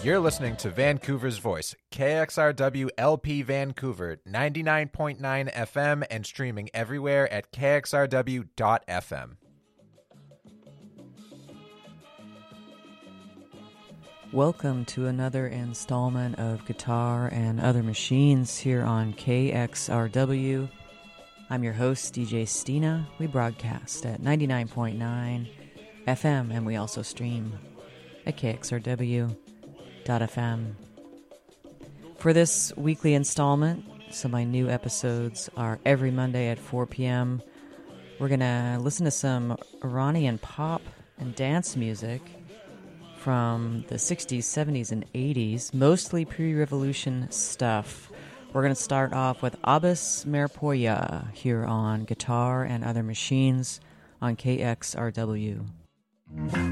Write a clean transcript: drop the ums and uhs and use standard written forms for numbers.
You're listening to Vancouver's Voice, KXRW LP Vancouver, 99.9 FM and streaming everywhere at kxrw.fm. Welcome to another installment of Guitar and Other Machines here on KXRW. I'm your host, DJ Stina. We broadcast at 99.9 FM and we also stream at kxrw.fm. For this weekly installment, so my new episodes are every Monday at 4 p.m. We're going to listen to some Iranian pop and dance music from the 60s, 70s, and 80s, mostly pre-revolution stuff. We're going to start off with Abbas Merpoya here on Guitar and Other Machines on KXRW.